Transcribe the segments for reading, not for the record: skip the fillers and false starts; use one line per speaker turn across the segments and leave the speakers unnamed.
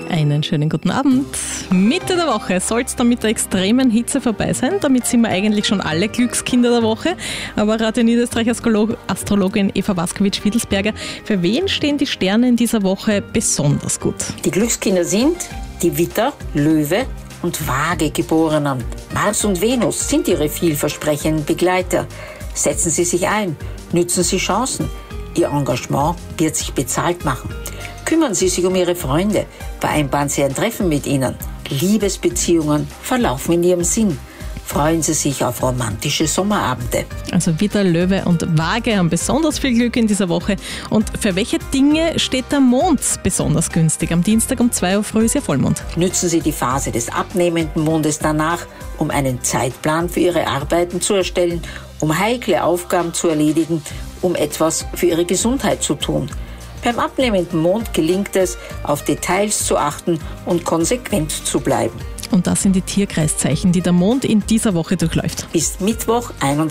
Einen schönen guten Abend. Mitte der Woche soll es dann mit der extremen Hitze vorbei sein. Damit sind wir eigentlich schon alle Glückskinder der Woche. Aber Radio Niederösterreich Astrologin Eva Waskowitsch-Wittelsberger, für wen stehen die Sterne in dieser Woche besonders gut?
Die Glückskinder sind die Widder, Löwe und Waage Geborenen. Mars und Venus sind ihre vielversprechenden Begleiter. Setzen Sie sich ein, nützen Sie Chancen. Ihr Engagement wird sich bezahlt machen. Kümmern Sie sich um Ihre Freunde, vereinbaren Sie ein Treffen mit ihnen. Liebesbeziehungen verlaufen in Ihrem Sinn. Freuen Sie sich auf romantische Sommerabende.
Also Widder, Löwe und Waage haben besonders viel Glück in dieser Woche. Und für welche Dinge steht der Mond besonders günstig? Am Dienstag um 2 Uhr früh ist ja Vollmond.
Nützen Sie die Phase des abnehmenden Mondes danach, um einen Zeitplan für Ihre Arbeiten zu erstellen, um heikle Aufgaben zu erledigen, um etwas für Ihre Gesundheit zu tun. Beim abnehmenden Mond gelingt es, auf Details zu achten und konsequent zu bleiben.
Und das sind die Tierkreiszeichen, die der Mond in dieser Woche durchläuft.
Bis Mittwoch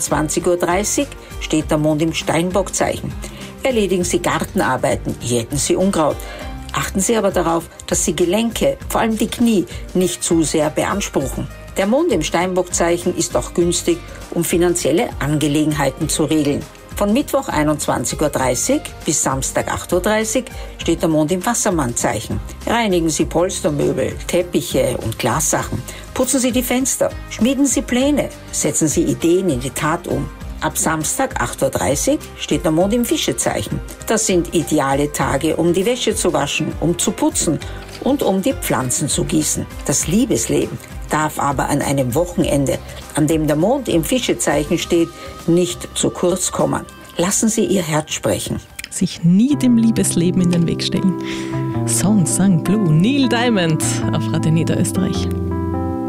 21.30 Uhr steht der Mond im Steinbockzeichen. Erledigen Sie Gartenarbeiten, jäten Sie Unkraut. Achten Sie aber darauf, dass Sie Gelenke, vor allem die Knie, nicht zu sehr beanspruchen. Der Mond im Steinbockzeichen ist auch günstig, um finanzielle Angelegenheiten zu regeln. Von Mittwoch 21.30 Uhr bis Samstag 8.30 Uhr steht der Mond im Wassermannzeichen. Reinigen Sie Polstermöbel, Teppiche und Glassachen. Putzen Sie die Fenster. Schmieden Sie Pläne. Setzen Sie Ideen in die Tat um. Ab Samstag 8.30 Uhr steht der Mond im Fischezeichen. Das sind ideale Tage, um die Wäsche zu waschen, um zu putzen und um die Pflanzen zu gießen. Das Liebesleben darf aber an einem Wochenende, an dem der Mond im Fischezeichen steht, nicht zu kurz kommen. Lassen Sie Ihr Herz sprechen.
Sich nie dem Liebesleben in den Weg stellen. Song sang Blue, Neil Diamond auf Radio Niederösterreich.